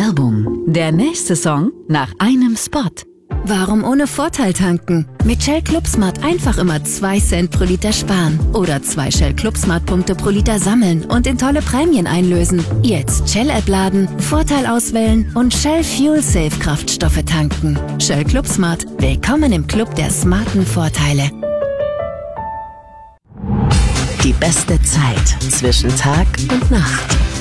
Werbung. Der nächste Song nach einem Spot. Warum ohne Vorteil tanken? Mit Shell Club Smart einfach immer 2 Cent pro Liter sparen. Oder 2 Shell Club Smart Punkte pro Liter sammeln und in tolle Prämien einlösen. Jetzt Shell App laden, Vorteil auswählen und Shell Fuel Safe Kraftstoffe tanken. Shell Club Smart. Willkommen im Club der smarten Vorteile. Die beste Zeit zwischen Tag und Nacht.